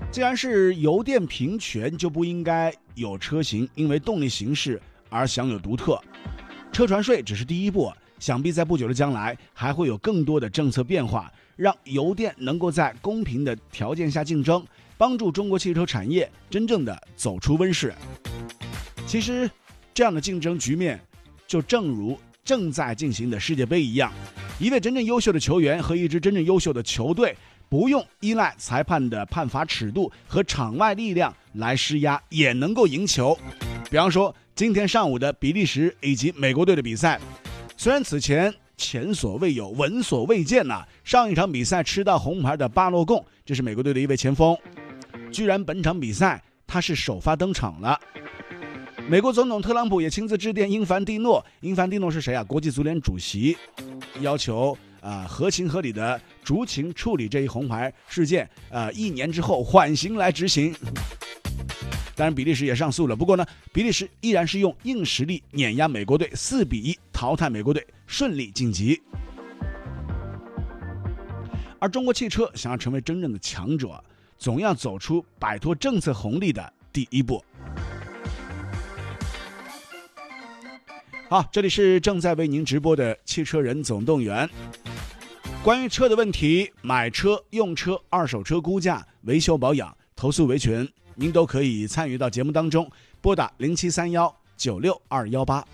既然是油电平权，就不应该有车型因为动力形式而享有独特。车船税只是第一步，想必在不久的将来还会有更多的政策变化，让油电能够在公平的条件下竞争，帮助中国汽车产业真正的走出温室。其实这样的竞争局面就正如正在进行的世界杯一样，一位真正优秀的球员和一支真正优秀的球队不用依赖裁判的判罚尺度和场外力量来施压，也能够赢球。比方说今天上午的比利时以及美国队的比赛，虽然此前前所未有闻所未见上一场比赛吃到红牌的巴洛贡，这是美国队的一位前锋，居然本场比赛他是首发登场了。美国总统特朗普也亲自致电英凡蒂诺，英凡蒂诺是谁啊？国际足联主席，要求合情合理的酌情处理这一红牌事件，1年之后缓刑来执行。当然比利时也上诉了，不过呢，比利时依然是用硬实力碾压美国队，4-1淘汰美国队，顺利晋级。而中国汽车想要成为真正的强者，总要走出摆脱政策红利的第一步。好，这里是正在为您直播的汽车人总动员。关于车的问题，买车、用车、二手车估价、维修保养、投诉维权，您都可以参与到节目当中，拨打0731962218。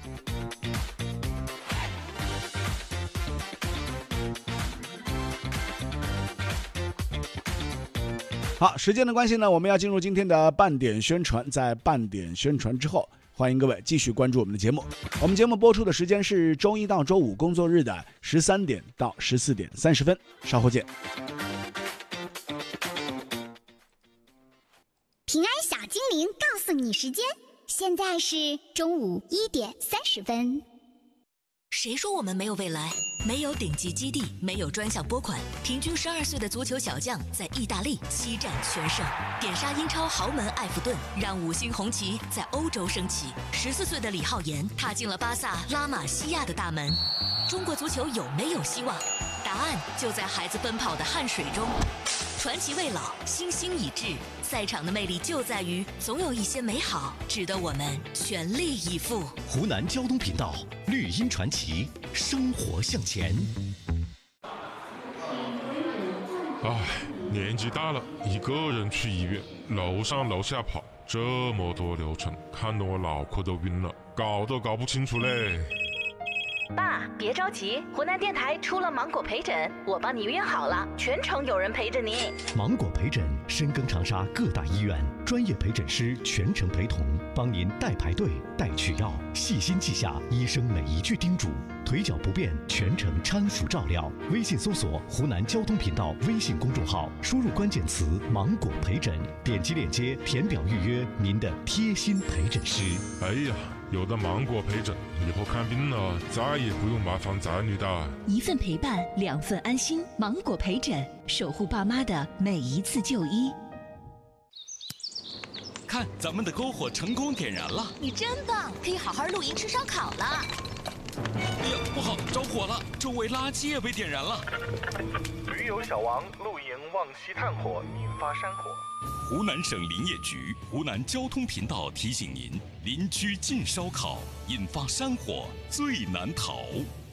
好，时间的关系呢，我们要进入今天的半点宣传。在半点宣传之后，欢迎各位继续关注我们的节目。我们节目播出的时间是周一到周五工作日的13点到14点30分，稍后见。 平安小精灵告诉你时间，现在是中午1点30分。 谁说我们没有未来？没有顶级基地，没有专项拨款，平均12岁的足球小将在意大利7战全胜，点杀英超豪门埃弗顿，让5星红旗在欧洲升起。14岁的李浩言踏进了巴萨拉玛西亚的大门。中国足球有没有希望？答案就在孩子奔跑的汗水中。传奇未老，星星已至。赛场的魅力就在于，总有一些美好值得我们全力以赴。 湖南交通频道，绿茵传奇，生活向前。 年纪大了，一个人去医院，楼上楼下跑，这么多流程，看得我脑壳都晕了，搞都搞不清楚嘞。 爸，别着急，湖南电台出了芒果陪诊，我帮你约好了，全程有人陪着你。 芒果陪诊深耕长沙各大医院，专业陪诊师全程陪同，帮您代排队、代取药，细心记下医生每一句叮嘱，腿脚不便全程搀扶照料。微信搜索湖南交通频道微信公众号，输入关键词芒果陪诊，点击链接填表预约您的贴心陪诊师。 哎呀，有的芒果陪诊，以后看病了再也不用麻烦仔女的。 1份陪伴，2份安心。芒果陪诊，守护爸妈的每一次就医。 看，咱们的篝火成功点燃了！ 你真棒，可以好好露营吃烧烤了。 哎呀，不好，着火了！周围垃圾也被点燃了。 驴友小王露营忘熄炭火，引发山火。 湖南省林业局、湖南交通频道提醒您：邻居禁烧烤，引发山火最难逃。